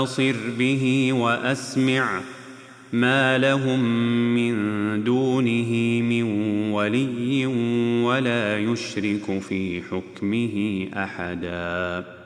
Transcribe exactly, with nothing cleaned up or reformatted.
بصر به وأسمع ما لهم من دونه من ولي ولا يشرك في حكمه أحدا.